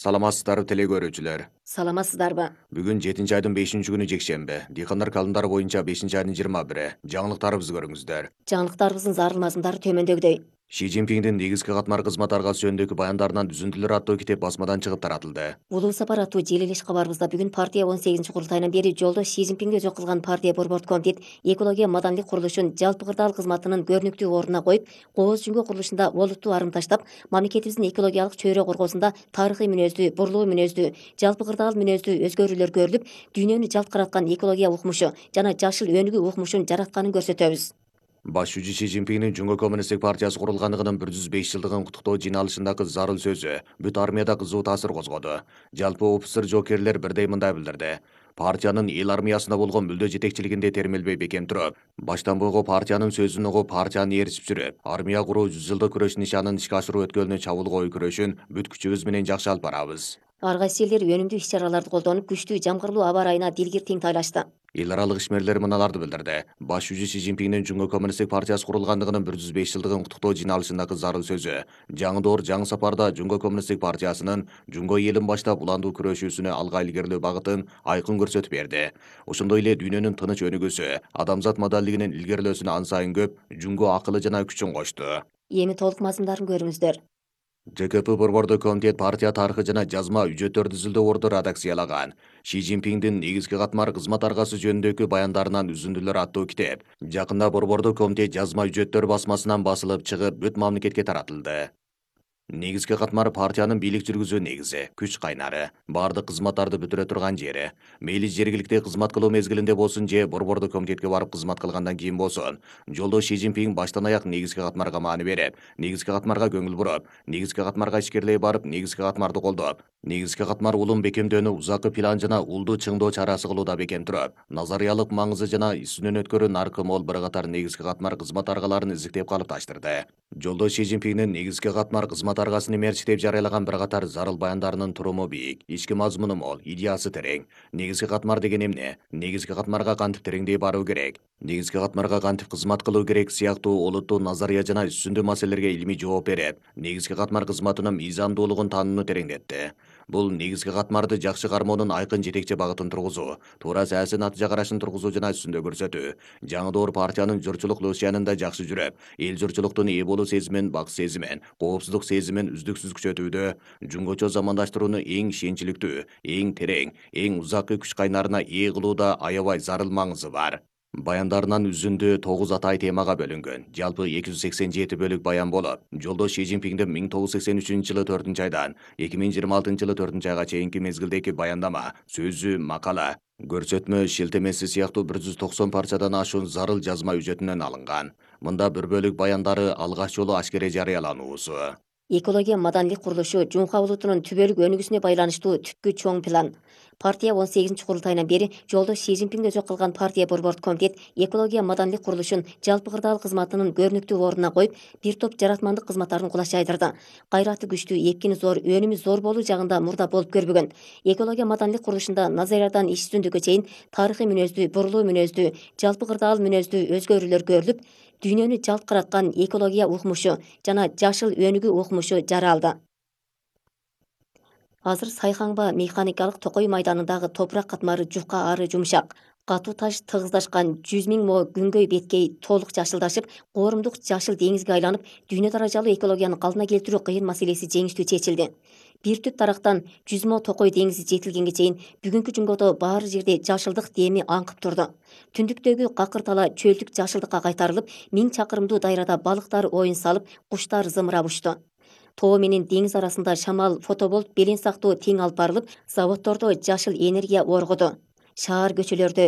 Саламатсыздарбы теле көрүүчүлөр. Саламатсыздарбы? Бүгүн 7 айдын 5 күнү жекшемби. Дыйкандар календары боюнча 5 айдын 21. Жаңылыктарыбызды көрүңүздөр. Жаңылыктарыбыздын зарыл мазмундары төмөндөгүдөй. Ши Цзиньпиңдин негизги катмар кызмат аргасы жөнүндөгү баяндарынан үзүндүлөр аттуу китеп басмадан чыгып таратылды. Улуу сапар аттуу желилеш кабарыбызда бүгүн партия 18 курултайынан бери жолдош Ши Цзиньпиңди өзөк кылган партия борбордук комитет экология маданилик курулушун жалпы кырдаал кызматынын көрүнүктүү ордуна коюп, кооз жүнгө курулушунда олуттуу арым таштап, мамлекетибиздин экологиялык чөйрө коргоосунда тарыхый мүнөздүү, бурлуу мүнөздүү, жалпы кырдаал мүнөздүү өзгөрүүлөр көрүлүп, дүйнөнү жалт караткан экология укмушу жана жашыл өнүгүү укмушун жаратканын көрсөтөбүз. Баш жүзү Ши Цзиньпиңдин Жумгө коммунисттик партиясы курулганлыгынын 105 жылдыгын куттуктоо жыйналышындагы зарыл сөзү бүт армияда кызуу таасир козгоду. Жалпы офицер жоокерлер бирдей мындай билдирди. Партиянын эл армиясына болгон мүлдө жетекчилигинде термелбей бекем туруп, баштан бойго партиянын сөзүн угуп, партияны ээрчип жүрүп, армия куруу 100 жылдык күрөш нишанын ишке ашыруу өткөлүнө чабуулга ой күрөшүн бүт күчүбүз менен жакшы алып барабыз. Ар кайсы элдер өнүмдүү иш-чараларды колдонуп, күчтүү жамгырлуу аба ырайына дилгир тең тайлашты. Эл аралык ишмерлер мыналарды билдирди. Баш жүзү Ши Цзиньпиңдин Жумгө коммунисттик партиясы курулганлыгынын 105 жылдыгын куттуктоо жыйналышындагы зарыл сөзү жаңы доор жаңы сапарда Жумгө коммунисттик партиясынын Жумгө элин баштап уландуу күрөшүүсүнө алга илгерилөө багытын айкын көрсөтүп берди. Ошондой эле дүйнөнүн тыныч өнүгүүсү, адамзат модалдигинин илгерилөөсүнө ан сайын көп Жумгө акылы жана күчүн кошту. Эми толук мазмундарын көрүңүздөр. ЖКП борбордук комитет партия тарыхы жана жазма үжөттөр түзүлдөө орду редакциялаган. Ши Цзиньпиңдин негизги катмар кызмат аргасы жөнүндөгү баяндарынан үзүндүлөр аттуу китеп жакында борбордук комитет жазма үжөттөр басмасынан басылып чыгып бүт мамлекетке таратылды. Негизги катмар партиянын бийлик жүргүзүү негизи, күч кайнары, баардык кызматтарды бүтүрө турган жери. Мейли жергиликте кызмат кылуу мезгилинде болсун же борбордук комитетке барып кызмат кылгандан кийин болсун. Жолдош Ши Цзиньпиң баштан аяк негизги катмарга маани берип, негизги катмарга көңүл буруп, негизги катмарга ишкерлей барып, негизги катмарды колдоп, негизги катмар улун бекемдөөнү узакы план жана улду чыңдоо чарасы кылууда бекем туруп, назариялык маңызы жана үстүнөн өткөрүү наркы мол бир катар негизги катмар кызмат аргаларын изиктеп калыпташтырды. Жолдош Ши Цзиньпиңдин негизги катмар кызмат аргасын эмерчи деп жарыялаган бир катар зарыл баяндарынын туруму бийик, ички мазмуну мол, идеясы терең. Негизги катмар деген эмне? Негизги катмарга кантип тереңдей баруу керек? Негизги катмарга кантип кызмат кылуу керек сыяктуу олуттуу назария жана үстүндүү маселелерге илимий жооп берип, негизги катмар кызматынын мыйзамдуулугун таанууну тереңдетти. Бул негизги катмарды жакшы кармоонун айкын жетекчи багытын тургузуу, туура саясий натыйжа карашын тургузуу жана үстүндө көрсөтүү. Жаңы доор партиянын журчулук лоосьянында жакшы жүрүп, эл журчулуктун ээ болуу сезимин, бак сезимин, коопсуздук сезимин үздүксүз күчөтүүдө, жумгочо замандаштырууну эң ишенчиликтүү, эң терең, эң узаккы күч кайнарына ээ кылууда аябай зарыл маңызы бар. Баяндарынан үзүндү 9 атай темага бөлүнгөн. Жалпы 287 бөлүк баян болуп, жолдош Ши Цзиньпиңдин 1983-жылы 4-айдан 2026-жылы 4-айга чейинки мезгилдеги баяндама, сөзү, макала, көрсөтмө, шилтемеси сыяктуу 190 парчадан ашуун зарыл жазма үжөтүнөн алынган. Мында бир бөлүк баяндары алгач жолу ашкере жарыялануусу. Экология маданилик курулушу Жумха улутунун түбөлүк өнүгүүсүнө байланыштуу түпкү чоң план. Партия 18 курултайынан бери жолдош Ши Цзиньпиңди өзөк кылган партия борбордук комитет экология маданилик курулушун жалпы кырдаал кызматынын көрүнүктүү ордуна коюп, бир топ жаратмандык кызматтарын кулаш жайдырды. Кайраты күчтүү, эпкини зор, өнүмү зор болуу жагында мурда болуп көрбөгөн. Экология маданилик курулушунда назариядан иш жүзүндөгү чейин тарыхый мүнөздүү, бурлуу мүнөздүү, жалпы кырдаал мүнөздүү өзгөрүүлөр көрүлүп, дүйнөнү жалт караткан экология укмушу жана жашыл өнүгүү укмушу жаралды. Азыр Сайхаңба механикалык Токой майданындагы топурак катмары жука ары жумшак. Катуу таш тыгыздашкан 100 000 мо күнгөй беткей толук жашылдашып, коорумдук жашыл деңизге айланып, дүйнө даражалуу экологияны калдына келтирүү кыйын маселеси жеңиштүү чечилди. Бир түп тарактан 100 мо Токой деңизи жетилгенге чейин бүгүнкү Жумгодо баары жерде жашылдык деми аңкып турду. Түндүктөгү какыр тала чөлдүк жашылдыкка кайтарылып, 1000 чакырымдуу дайрада балыктар оюн салып, куштар зымырап учту. Тоо менен деңиз арасында шамал, фотоболт белен сактоо тең алып барылып, заводдордо жашыл энергия оргуду. Шаар көчөлөрдө